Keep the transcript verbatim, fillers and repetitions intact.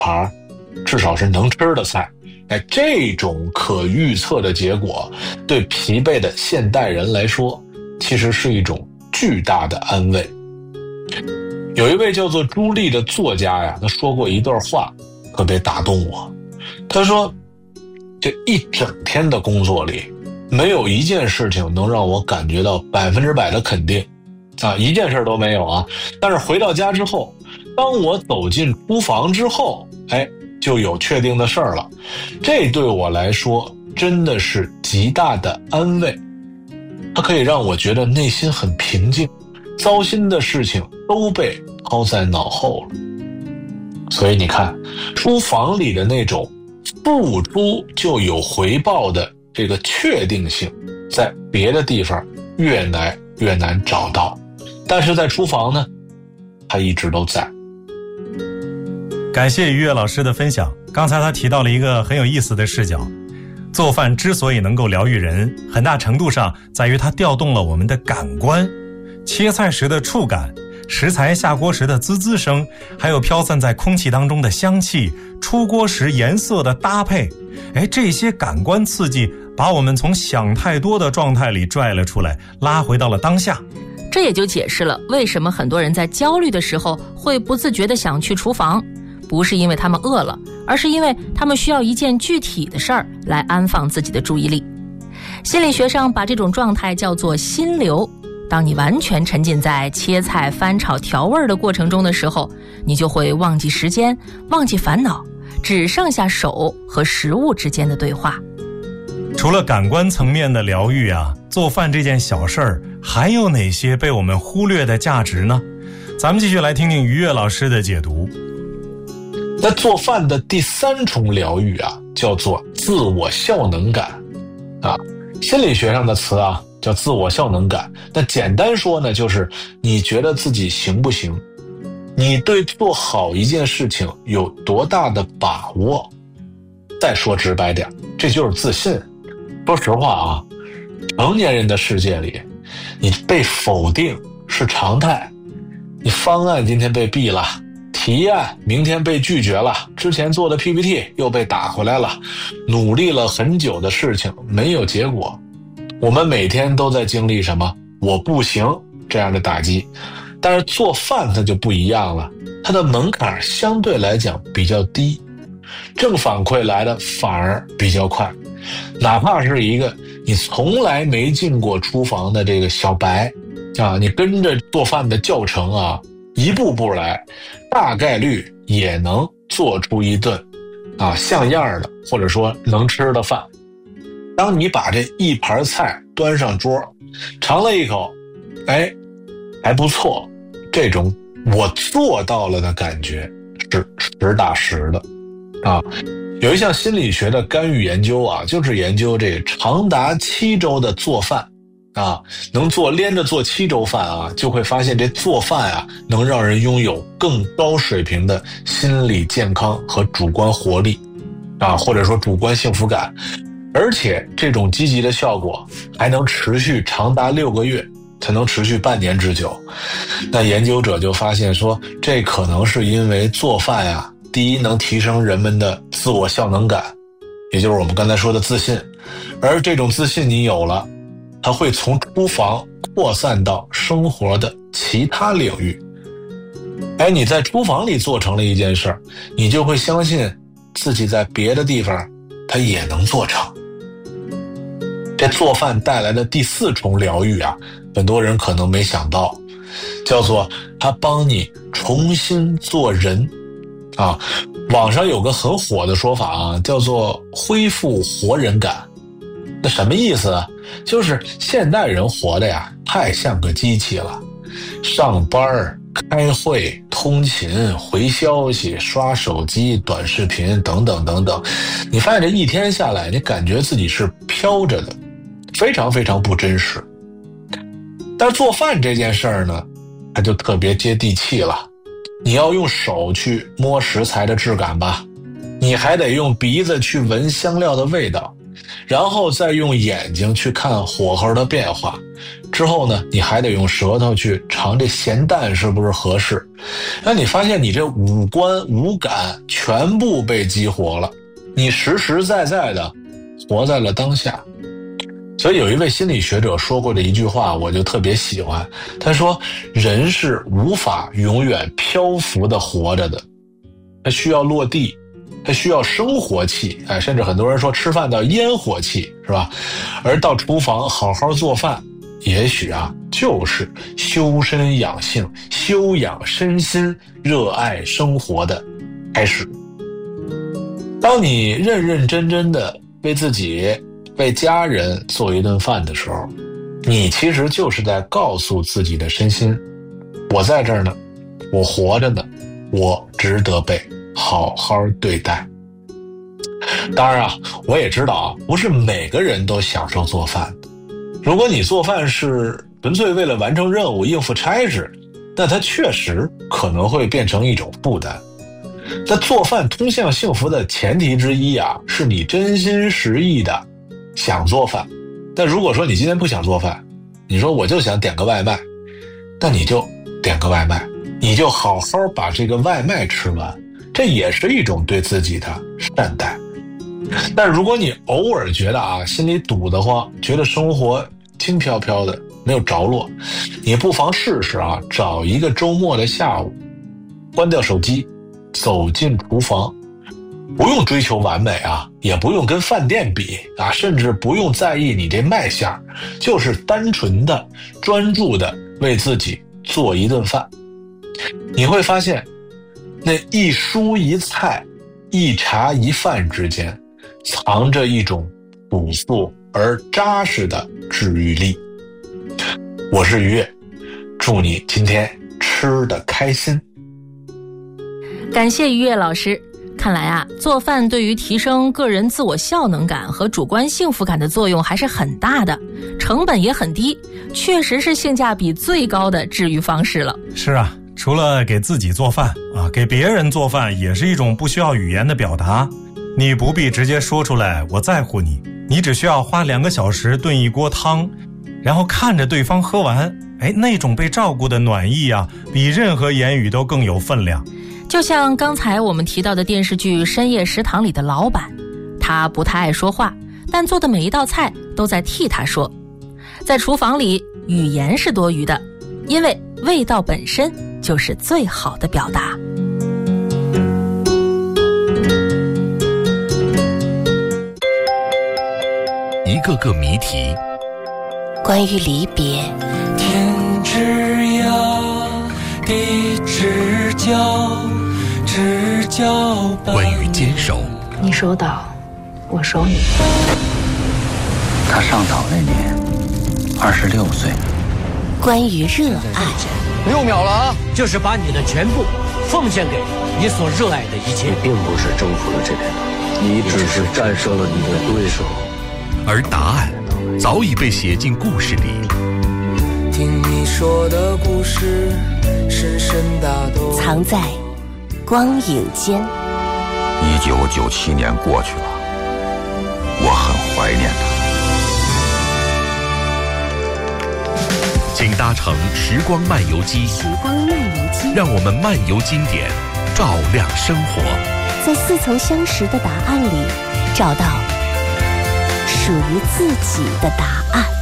盘至少是能吃的菜。哎，这种可预测的结果，对疲惫的现代人来说，其实是一种巨大的安慰。有一位叫做朱莉的作家呀，他说过一段话，特别打动我。他说，这一整天的工作里，没有一件事情能让我感觉到百分之百的肯定，啊，一件事都没有啊。但是回到家之后，当我走进厨房之后，哎，就有确定的事儿了。这对我来说真的是极大的安慰，它可以让我觉得内心很平静，糟心的事情都被抛在脑后了。所以你看，书房里的那种付出就有回报的这个确定性，在别的地方越来越难找到，但是在厨房呢，它一直都在。 感谢于越老师的分享。刚才他提到了一个很有意思的视角，做饭之所以能够疗愈人，很大程度上在于它调动了我们的感官，切菜时的触感，食材下锅时的滋滋声，还有飘散在空气当中的香气，出锅时颜色的搭配，哎，这些感官刺激把我们从想太多的状态里拽了出来，拉回到了当下。 这也就解释了为什么很多人在焦虑的时候会不自觉地想去厨房，不是因为他们饿了，而是因为他们需要一件具体的事儿来安放自己的注意力。心理学上把这种状态叫做心流。当你完全沉浸在切菜、翻炒、调味的过程中的时候，你就会忘记时间，忘记烦恼，只剩下手和食物之间的对话。 除了感官层面的疗愈啊，做饭这件小事儿还有哪些被我们忽略的价值呢？咱们继续来听听于越老师的解读。 那做饭的第三重疗愈啊，叫做自我效能感啊，心理学上的词啊叫自我效能感。那简单说呢，就是你觉得自己行不行，你对做好一件事情有多大的把握。再说直白点，这就是自信。说实话啊，成年人的世界里，你被否定是常态。你方案今天被毙了，提案明天被拒绝了，之前做的 P P T 又被打回来了，努力了很久的事情没有结果。我们每天都在经历什么我不行这样的打击。但是做饭它就不一样了，它的门槛相对来讲比较低，正反馈来的反而比较快。哪怕是一个你从来没进过厨房的这个小白啊，你跟着做饭的教程啊，一步步来，大概率也能做出一顿啊像样的或者说能吃的饭。当你把这一盘菜端上桌，尝了一口，哎，还不错，这种我做到了的感觉是实打实的啊。有一项心理学的干预研究啊，就是研究这个长达七周的做饭啊，能做连着做七周饭啊，就会发现这做饭啊，能让人拥有更高水平的心理健康和主观活力啊，或者说主观幸福感。而且这种积极的效果还能持续长达六个月，才能持续半年之久。那研究者就发现说，这可能是因为做饭呀，第一能提升人们的自我效能感，也就是我们刚才说的自信，而这种自信你有了，它会从厨房扩散到生活的其他领域。哎，你在厨房里做成了一件事儿，你就会相信自己在别的地方它也能做成。这做饭带来的第四重疗愈啊，很多人可能没想到，叫做它帮你重新做人啊。网上有个很火的说法啊，叫做恢复活人感。那什么意思啊？就是现代人活的呀，太像个机器了，上班、开会、通勤、回消息、刷手机、短视频等等等等，你发现这一天下来，你感觉自己是飘着的，非常非常不真实。但是做饭这件事儿呢，它就特别接地气了。你要用手去摸食材的质感吧，你还得用鼻子去闻香料的味道， 然后再用眼睛去看火候的变化，之后呢，你还得用舌头去尝这咸淡是不是合适。那你发现你这五官五感全部被激活了，你实实在在的活在了当下。所以有一位心理学者说过的一句话，我就特别喜欢。他说，人是无法永远漂浮的活着的，他需要落地，他需要生活气，哎，甚至很多人说吃饭到烟火气，是吧？而到厨房好好做饭，也许啊，就是修身养性、修养身心、热爱生活的开始。当你认认真真的为自己、为家人做一顿饭的时候，你其实就是在告诉自己的身心，我在这儿呢，我活着呢，我值得被好好对待。当然啊，我也知道啊，不是每个人都享受做饭的。如果你做饭是纯粹为了完成任务、应付差事，那它确实可能会变成一种负担。那做饭通向幸福的前提之一啊，是你真心实意的想做饭。但如果说你今天不想做饭，你说我就想点个外卖，那你就点个外卖，你就好好把这个外卖吃完，这也是一种对自己的善待。但如果你偶尔觉得啊，心里堵得慌，觉得生活轻飘飘的，没有着落，你不妨试试啊，找一个周末的下午，关掉手机，走进厨房，不用追求完美啊，也不用跟饭店比啊，甚至不用在意你这卖相，就是单纯的专注的为自己做一顿饭。你会发现，那一蔬一菜、一茶一饭之间，藏着一种朴素而扎实的治愈力。我是于越，祝你今天吃得开心。 感谢于越老师。看来啊，做饭对于提升个人自我效能感和主观幸福感的作用还是很大的，成本也很低，确实是性价比最高的治愈方式了。 是啊，除了给自己做饭啊，给别人做饭也是一种不需要语言的表达。你不必直接说出来我在乎你，你只需要花两个小时炖一锅汤，然后看着对方喝完，哎，那种被照顾的暖意啊，比任何言语都更有分量。 就像刚才我们提到的电视剧《深夜食堂》里的老板，他不太爱说话，但做的每一道菜都在替他说。在厨房里，语言是多余的，因为味道本身就是最好的表达。 一个个谜题， 关于离别， 天之涯，地之角，知交半。 关于坚守， 你守岛，我守你。 他上岛那年，二十六岁。 关于热爱， 六秒了啊！就是把你的全部奉献给你所热爱的一切。 你并不是征服了这片岛，你只是战胜了你的对手。 而答案早已被写进故事里。 听你说的故事，深深打动。 藏在光影间。 一九九七年过去了，我很怀念他。 请搭乘时光漫游机， 时光漫游机， 让我们漫游经典，照亮生活， 在似曾相识的答案里，找到属于自己的答案。